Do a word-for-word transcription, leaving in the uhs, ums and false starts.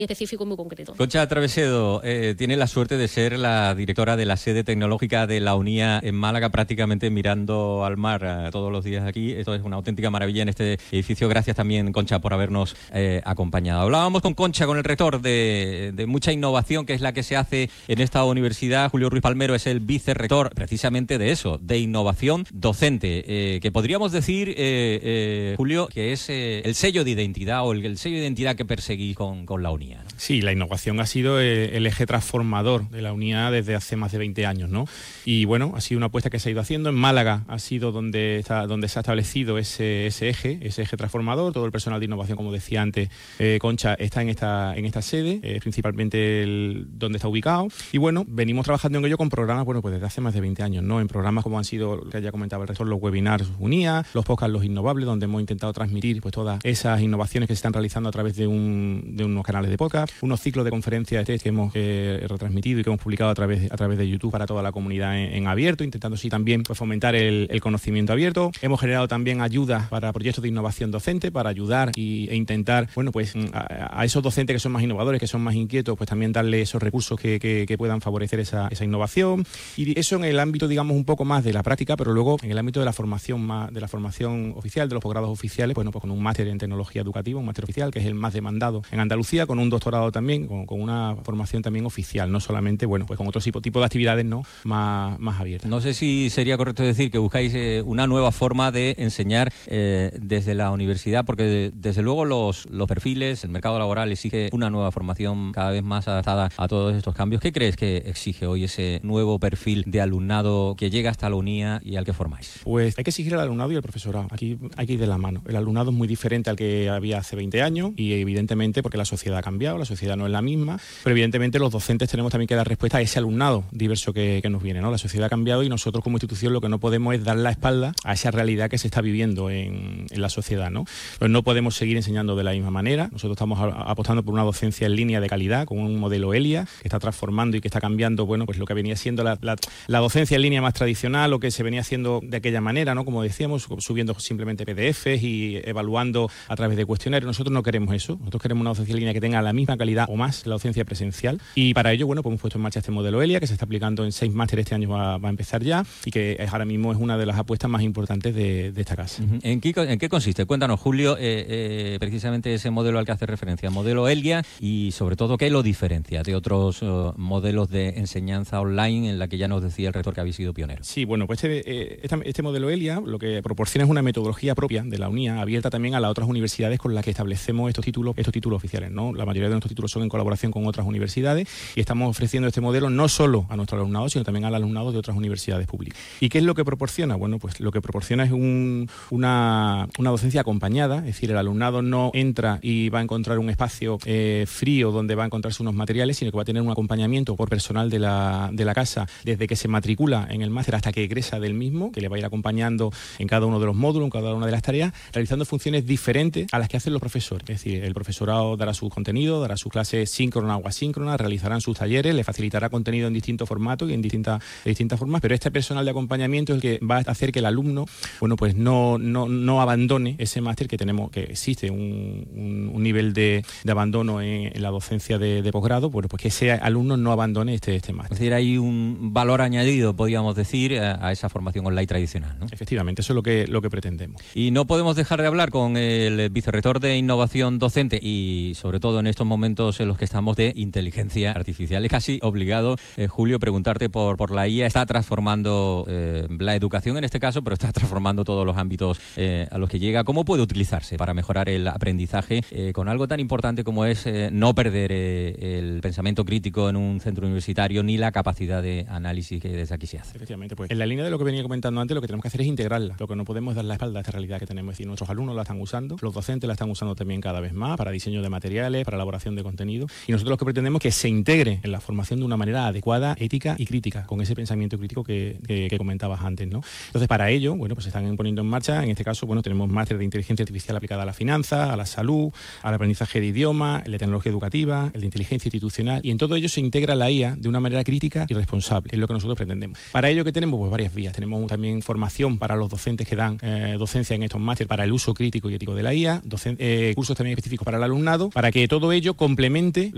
específico y muy concreto. Concha Travesedo eh, tiene la suerte de ser la directora de la sede tecnológica de la UNIA en Málaga, prácticamente mirando al mar eh, todos los días aquí. Esto es una auténtica maravilla en este edificio. Gracias también, Concha, por habernos eh, acompañado. Hablábamos con Concha, con el rector, de, de mucha innovación que es la que se hace en esta universidad. Julio Ruiz Palmero es el vicerrector precisamente de eso, de innovación docente, eh, que podríamos decir, eh, eh, Julio, que es eh, el sello de identidad o el, el sello de identidad que perseguís con, con la UNIA. Sí, la innovación ha sido el eje transformador de la UNIA desde hace más de veinte años, ¿no? Y bueno, ha sido una apuesta que se ha ido haciendo. En Málaga ha sido donde, está, donde se ha establecido ese, ese eje, ese eje transformador. Todo el personal de innovación, como decía antes, eh, Concha, está en esta, en esta sede, eh, principalmente el, donde está ubicado. Y bueno, venimos trabajando en ello con programas, bueno, pues desde hace más de veinte años, ¿no? En programas como han sido, que ya comentaba el rector, los webinars UNIA, los podcasts Los Innovables, donde hemos intentado transmitir pues todas esas innovaciones que se están realizando a través de, un, de unos canales de podcast, unos ciclos de conferencias que hemos eh, retransmitido y que hemos publicado a través, a través de YouTube para toda la comunidad en, en abierto, intentando así también pues, fomentar el, el conocimiento abierto. Hemos generado también ayudas para proyectos de innovación docente, para ayudar y, e intentar, bueno, pues a, a esos docentes que son más innovadores, que son más inquietos, pues también darle esos recursos que, que, que puedan favorecer esa, esa innovación. Y eso en el ámbito, digamos, un poco más de la práctica, pero luego en el ámbito de la formación más, de la formación oficial, de los posgrados oficiales, bueno, pues con un máster en tecnología educativa, un máster oficial, que es el más demandado en Andalucía, con un doctorado también, con, con una formación también oficial, no solamente, bueno, pues con otro tipo, tipo de actividades, ¿no? Más, más abiertas. No sé si sería correcto decir que buscáis eh, una nueva forma de enseñar eh, desde la universidad, porque de, desde luego los, los perfiles, el mercado laboral exige una nueva formación cada vez más adaptada a todos estos cambios. ¿Qué crees que exige hoy ese nuevo perfil de alumnado que llega hasta la UNIA y al que formáis? Pues hay que exigir al alumnado y al profesorado. Aquí hay que ir de la mano. El alumnado es muy diferente al que había hace veinte años y evidentemente porque la sociedad ha cambiado, la sociedad no es la misma, pero evidentemente los docentes tenemos también que dar respuesta a ese alumnado diverso que, que nos viene, ¿no? La sociedad ha cambiado y nosotros como institución lo que no podemos es dar la espalda a esa realidad que se está viviendo en, en la sociedad, ¿no? Pues no podemos seguir enseñando de la misma manera. Nosotros estamos a, apostando por una docencia en línea de calidad, con un modelo ELIA que está transformando y que está cambiando, bueno, pues lo que venía siendo la, la, la docencia en línea más tradicional, o que se venía haciendo de aquella manera, ¿no? Como decíamos, subiendo simplemente P D Efes y evaluando a través de cuestionarios. Nosotros no queremos eso. Nosotros queremos una docencia en línea que tenga la misma calidad o más que la docencia presencial. Y para ello, bueno, pues hemos puesto en marcha este modelo ELIA que se está aplicando en seis másteres, este año va, va a empezar ya, y que es, ahora mismo es una de las apuestas más importantes de, de esta casa. Uh-huh. ¿En qué, ¿En qué consiste? Cuéntanos, Julio, eh, eh, precisamente ese modelo al que hace referencia, modelo ELIA, y sobre todo, ¿qué lo diferencia de otros uh, modelos de enseñanza online en la que ya nos decía el rector que habéis sido pioneros? Sí, bueno, pues este, eh, este, este modelo ELIA lo que proporciona es una metodología propia de la UNIA, abierta también a las otras universidades con las que establecemos estos títulos, estos títulos oficiales, ¿no? La mayoría de nuestros títulos son en colaboración con otras universidades y estamos ofreciendo este modelo no solo a nuestro alumnado, sino también al alumnado de otras universidades públicas. ¿Y qué es lo que proporciona? Bueno, pues lo que proporciona es un, una, una docencia acompañada, es decir, el alumnado no entra y va a encontrar un espacio eh, frío donde va a encontrarse unos materiales, sino que va a tener un acompañamiento por personal de la, de la casa desde que se matricula en el máster hasta que egresa del mismo, que le va a ir acompañando en cada uno de los módulos, en cada una de las tareas, realizando funciones diferentes a las que hacen los profesores. Es decir, el profesorado dará sus contenidos, dará sus clases síncronas o asíncronas, realizarán sus talleres, le facilitará contenido en distintos formatos y en distintas, de distintas formas, pero este personal de acompañamiento es el que va a hacer que el alumno, bueno, pues no, no, no abandone ese máster que tenemos, que existe un, un, un nivel de, de abandono en, en la docencia de, de posgrado, bueno, pues que ese alumno no abandone este, este máster. Es decir, hay un valor añadido, podríamos decir, a, a esa formación online tradicional, ¿no? Efectivamente, eso es lo que, lo que pretendemos. Y no podemos dejar de hablar con el vicerrector de Innovación Docente y, sobre todo, en estos momentos en los que estamos de inteligencia artificial. Es casi obligado, eh, Julio, preguntarte por, por la I A. Está transformando eh, la educación en este caso, pero está transformando todos los ámbitos eh, a los que llega. ¿Cómo puede utilizarse para mejorar el aprendizaje eh, con algo tan importante como es eh, no perder eh, el pensamiento crítico en un centro universitario ni la capacidad de análisis que desde aquí se hace? Efectivamente, pues en la línea de lo que venía comentando antes, lo que tenemos que hacer es integrarla. Lo que no podemos dar la espalda a esta realidad que tenemos. Es decir, nuestros alumnos la están usando, los docentes la están usando también cada vez más para diseño de materiales, para elaboración de contenido, y nosotros lo que pretendemos es que se integre en la formación de una manera adecuada, ética y crítica, con ese pensamiento crítico que, que, que comentabas antes, ¿no? Entonces, para ello, bueno, pues se están poniendo en marcha, en este caso, bueno, tenemos máster de inteligencia artificial aplicada a la finanza, a la salud, al aprendizaje de idioma, el de tecnología educativa, el de inteligencia institucional, y en todo ello se integra la I A de una manera crítica y responsable, es lo que nosotros pretendemos. Para ello, ¿qué tenemos? Pues varias vías. Tenemos también formación para los docentes que dan eh, docencia en estos másteres para el uso crítico y ético de la I A, docen- eh, cursos también específicos para el alumnado, para que todo ello complemente